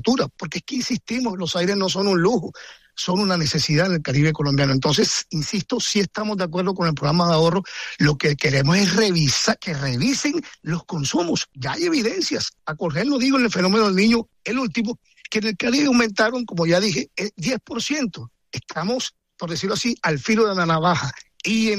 porque es que insistimos, los aires no son un lujo, son una necesidad en el Caribe colombiano. Entonces, insisto, sí estamos de acuerdo con el programa de ahorro. Lo que queremos es que revisen los consumos. Ya hay evidencias. A Jorge lo digo en el fenómeno del Niño, el último, que en el Caribe aumentaron, como ya dije, el 10%. Estamos, por decirlo así, al filo de la navaja. Y en